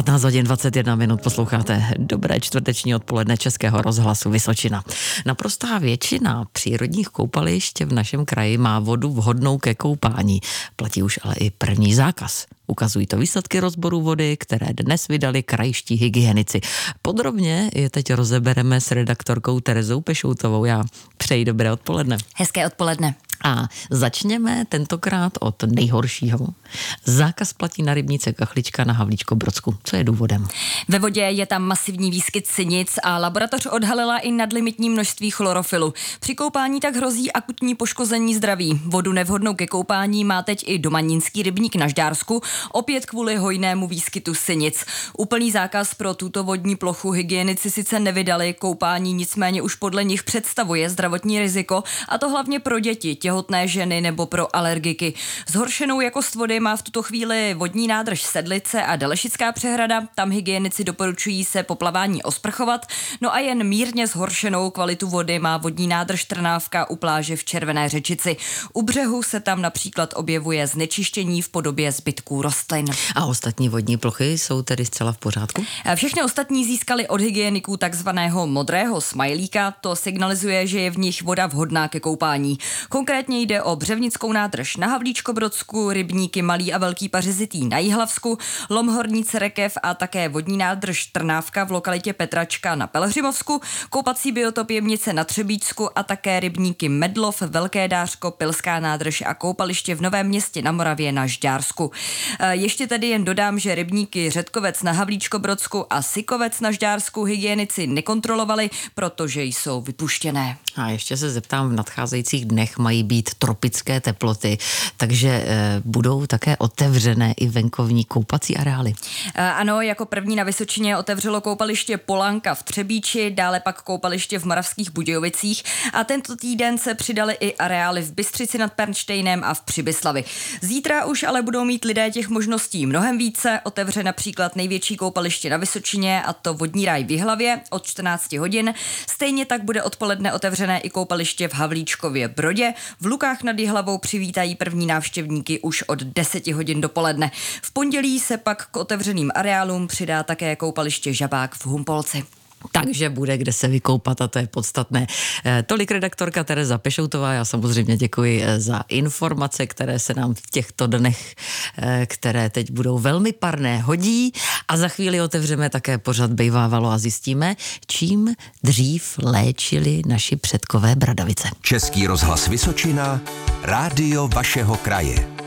15 hodin 21 minut posloucháte dobré čtvrteční odpoledne Českého rozhlasu Vysočina. Naprostá většina přírodních koupališť v našem kraji má vodu vhodnou ke koupání. Platí už ale i první zákaz. Ukazují to výsledky rozboru vody, které dnes vydali krajští hygienici. Podrobně je teď rozebereme s redaktorkou Terezou Pešoutovou. Já přeji dobré odpoledne. Hezké odpoledne. A začněme tentokrát od nejhoršího. Zákaz platí na rybníce Kachlička na Havlíčko-Brodsku. Co je důvodem? Ve vodě je tam masivní výskyt sinic a laboratoř odhalila i nadlimitní množství chlorofilu. Při koupání tak hrozí akutní poškození zdraví. Vodu nevhodnou ke koupání má teď i domanínský rybník na Žďársku, opět kvůli hojnému výskytu sinic. Úplný zákaz pro tuto vodní plochu hygienici sice nevydali, koupání nicméně už podle nich představuje zdravotní riziko, a to hlavně pro děti, těhotné ženy nebo pro alergiky. Zhoršenou jakost vody má v tuto chvíli vodní nádrž Sedlice a Dalešická přehrada. Tam hygienici doporučují se po plavání osprchovat. No a jen mírně zhoršenou kvalitu vody má vodní nádrž Trnávka u pláže v Červené Řečici. U břehu se tam například objevuje znečištění v podobě zbytků rostlin. A ostatní vodní plochy jsou tedy zcela v pořádku? Všechny ostatní získali od hygieniků takzvaného modrého smajlíka. To signalizuje, že je v nich voda vhodná ke koupání. Konkrétně jde o Břevnickou nádrž na Havlíčko-Brodsku, rybníky Malý a Velký Pařezitý na Jihlavsku, Lom Horní Cerekev a také vodní nádrž Trnávka v lokalitě Petračka na Pelhřimovsku, koupací biotop Jemnice na Třebíčsku a také rybníky Medlov, Velké Dářko, Pilská nádrž a koupaliště v Novém Městě na Moravě na Žďársku. Ještě tedy jen dodám, že rybníky Řetkovec na Havlíčko-Brodsku a Sykovec na Žďársku hygienici nekontrolovali, protože jsou vypuštěné. A ještě se zeptám, v nadcházejících dnech mají být tropické teploty, takže budou také otevřené i venkovní koupací areály. Ano, jako první na Vysočině otevřelo koupaliště Polanka v Třebíči, dále pak koupaliště v Moravských Budějovicích a tento týden se přidaly i areály v Bystřici nad Pernštejnem a v Přibyslavi. Zítra už ale budou mít lidé těch možností mnohem více. Otevře například největší koupaliště na Vysočině, a to Vodní ráj v Jihlavě od 14 hodin. Stejně tak bude odpoledne otevřené i koupaliště v Havlíčkově Brodě. V Lukách nad Jihlavou přivítají první návštěvníky už od 10 hodin dopoledne. V pondělí se pak k otevřeným areálům přidá také koupaliště Žabák v Humpolci. Takže bude kde se vykoupat a to je podstatné. Tolik redaktorka Tereza Pešoutová, já samozřejmě děkuji za informace, které se nám v těchto dnech, které teď budou velmi parné, hodí, a za chvíli otevřeme také pořad Bejvávalo a zjistíme, čím dřív léčili naši předkové bradavice. Český rozhlas Vysočina, rádio vašeho kraje.